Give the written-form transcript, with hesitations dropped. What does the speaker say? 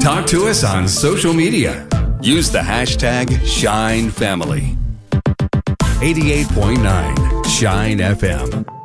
Talk to us on social media. Use the hashtag ShineFamily. 88.9 Shine FM.